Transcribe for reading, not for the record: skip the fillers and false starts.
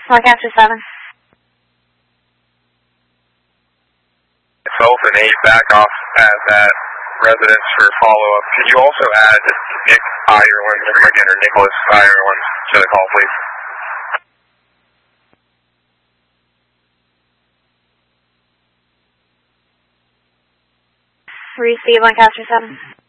Lancaster 7. Myself and 8 back off at that residence for follow-up. Could you also add Nick Ireland, or Nicholas Ireland to the call, please? Receive Lancaster 7.